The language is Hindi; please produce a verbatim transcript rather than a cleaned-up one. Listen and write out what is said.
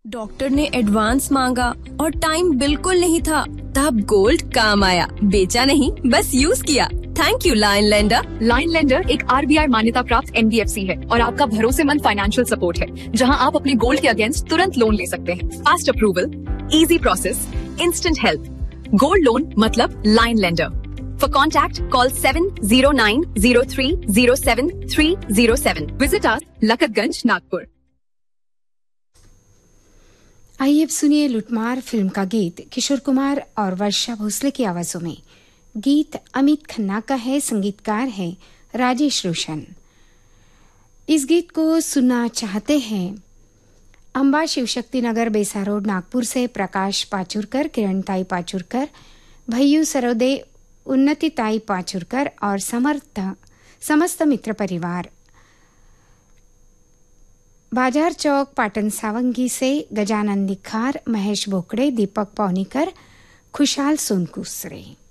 डॉक्टर ने एडवांस मांगा और टाइम बिल्कुल नहीं था, तब गोल्ड काम आया। बेचा नहीं, बस यूज किया। Thank you line lender. Line lender एक आरबीआई मान्यता प्राप्त एनबीएफसी है और आपका भरोसेमंद फाइनेंशियल सपोर्ट है, जहां आप अपने गोल्ड के अगेंस्ट तुरंत लोन ले सकते हैं। Fast approval, easy process, instant help. Gold loan मतलब line lender. For contact, call seven zero nine zero three zero seven three zero seven. Visit us, लखतगंज, Nagpur. आइए अब सुनिए लुटमार फिल्म का गीत किशोर कुमार और वर्षा भोसले की आवाजों में। गीत अमित खन्ना का है, संगीतकार है राजेश रोशन। इस गीत को सुनना चाहते हैं अंबा शिवशक्ति नगर, बेसा रोड, नागपुर से प्रकाश पाचुरकर, किरणताई पाचुरकर, भैयू सरोदे, उन्नतिताई पाचुरकर और समर्थ समस्त मित्र परिवार। बाजार चौक, पाटन सावंगी से गजानन निखार, महेश बोकड़े, दीपक पौनीकर, खुशाल सोनकुसरे।